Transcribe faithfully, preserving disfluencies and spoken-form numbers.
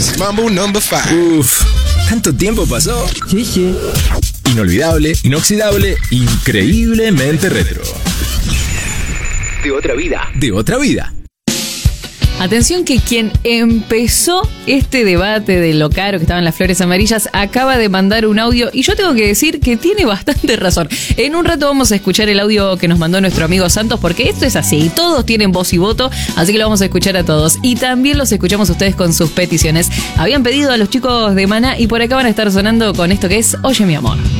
Mambo number five. Uf, ¿tanto tiempo pasó? Sí, sí. Inolvidable, inoxidable, increíblemente retro. De otra vida. De otra vida. Atención que quien empezó este debate de lo caro que estaban las flores amarillas acaba de mandar un audio y yo tengo que decir que tiene bastante razón. En un rato vamos a escuchar el audio que nos mandó nuestro amigo Santos porque esto es así, todos tienen voz y voto, así que lo vamos a escuchar a todos. Y también los escuchamos a ustedes con sus peticiones. Habían pedido a los chicos de Maná y por acá van a estar sonando con esto que es Oye mi amor.